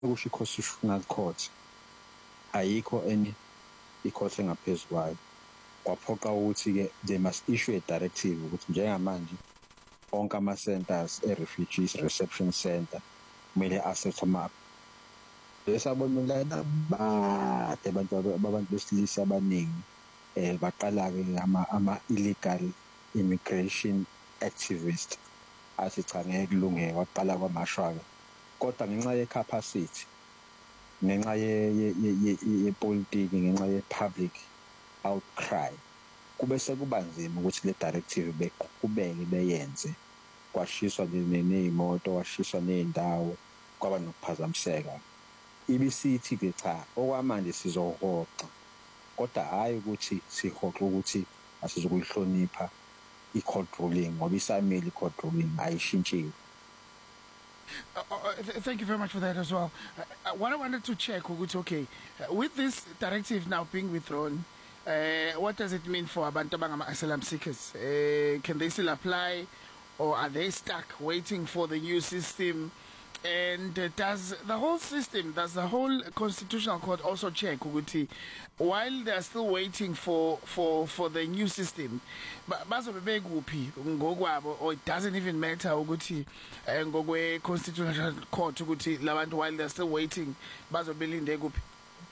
kusho i-constitutional court ayikho enye i-court engaphezu kwayo. Kwaphoqa ukuthi-ke they must issue a directive ukuthi njengamanje onke ama-centers e-refugees reception center kumele asethe map. Besabona lana bade abantu besilisa abaningi baqala-ke ama-illegal immigration activist athi cha ngeke kulungeke kwaqala kwamashwa-ke, kodwa ngenxa ye-capacity, ngenxa yepolitiki, ngenxa ye-public outcry, kube sekuba nzima ukuthi le directive beqhubeke beyenze. Kwashiswa ney'moto, kwashiswa ney'ndawo, kwaba nokuphazamiseka. Ibisithi-ke cha, okwamanje sizohoxa, kodwa hhayi ukuthi sihoxe ukuthi asizukuyihlonipha i-court ruling ngoba isamile i-court ruling ayishintshiwe. Thank you very much for that as well. What I wanted to check, okay, with this directive now being withdrawn, what does it mean for abantu abangama asylum seekers? Can they still apply, or are they stuck waiting for the new system? And does the whole constitutional court also check ukuthi while they are still waiting for the new system, bazobe bekuphi ngokwabo, or it doesn't even matter ukuthi ngokwe constitutional court ukuthi labantu while they are still waiting bazobe linde kuphi?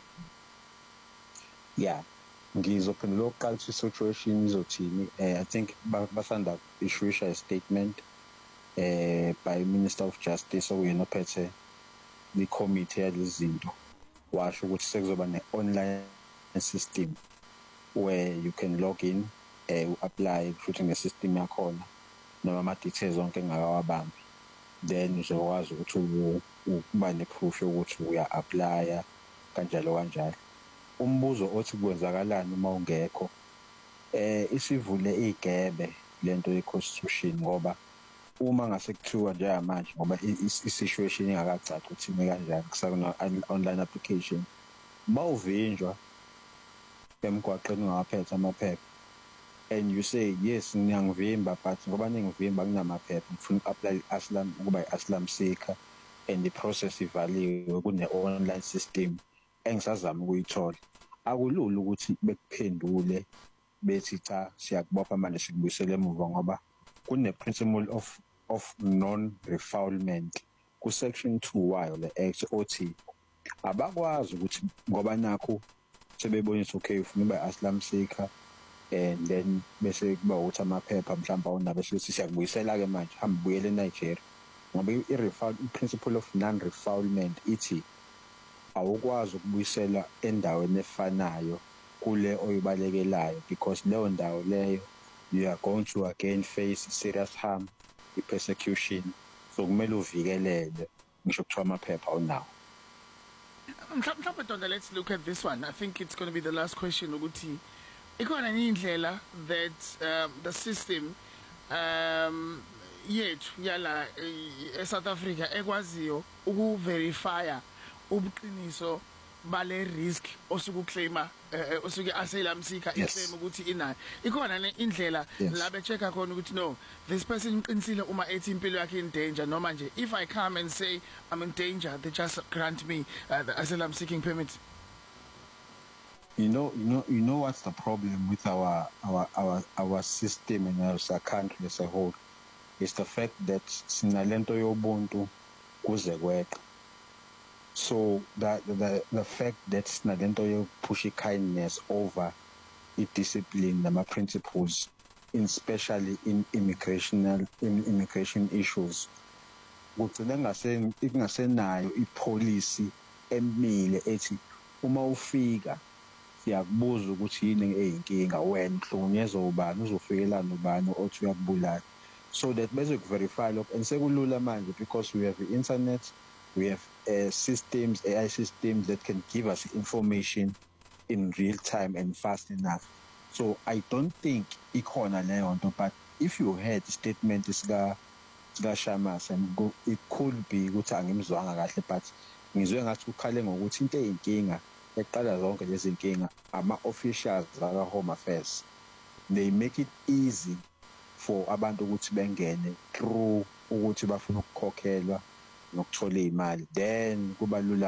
Yeah, ngizophendula oqala ukuthi situation izothini. I think basanda issue a statement by Minister of Justice oyena ophethe the committee yalezinto, washo ukuthi sekuzoba ne-online system where you can log in, apply futhi nge-system yakhona noma ama-details onke engakawabambi, then uzokwazi ukuthi uba ne-proof yokuthi uya-applya kanjalo kanjalo. Umbuzo othi kwenzakalani uma ungekho, isivule igebe lento ye-constitution ngoba uma ngase kuthiwa njengamanje ngoba i-situation ingakacaci ukuthi ime kanjani kusakuna online application, bawuvinjwa emgwaqeni ungawaphethe amaphepha and you say yes ngiyangivimba but ngoba ningivimba kunamaphepha ngifuna uku-apply i-asylum ukuba i-asylum seeker and the process ivaliwe kune-online system engisazama ukuyithola, akulula ukuthi bekuphendule bethi cha siyakubopha manje sikubuyisele emuva ngoba kune-principle of non-refoulement ku-section 2 wayo le act othi abakwazi ukuthi ngoba nakho sebebonisa okay ufuna uba asylum seeker and then bese kuba ukuthi amaphepha mhlawumbe awunawo bese siyakubuyisela-ke manje hamba ubuyele eNigeria ngoba i-principle of non-refoulement ithi awukwazi ukubuyisela endaweni efanayo kule oyibalekelayo because leyo ndawo leyo you are going to again face serious harm, i-persecution, so kumele uvikelele ngisho kuthiwa amaphepha awunawo. Mhlawumbe Donda, let's look at this one. I think it's going to be the last question ukuthi ikhona indlela that the system yethu yala eSouth Africa ekwaziyo ukuverifya ubuqiniso bale risk osuku claima osuke asylum seeker iclaim ukuthi inayo. Ikhona ne indlela la be check khona ukuthi no, this person uqinisile uma ethi impilo yakhe in danger noma nje if I come and say I'm in danger they just grant me the asylum seeking permit. You know what's the problem with our system and our country as a whole is the fact that sinalento yobuntu kuze kweqa. So the fact that sinalento yo push kindness over discipline nama principles, especially in immigration issues, kugcina ingasenayo ipolicy emile ethi uma ufika siyakubuza ukuthi yini eyinkinga, wena uhlukunyezwa ubani, uzofikelana ubani othi uyakubulala, so that bese kuverify lokho. And sekulula manje because we have the internet, we have systems, AI systems that can give us information in real time and fast enough. So I don't think ikhona leyo nto, but if you heard the statement sika Shamas and go, it could be ukuthi angimzwanga kahle, but ngizwe ngathi ukhale ngokuthi into eyinkinga eqala zonke lezi inkinga ama-officials zaka Home Affairs, they make it easy for abantu ukuthi bengene through ukuthi bafuna ukukhokhelwa nokuthola iy'mali then kuba lula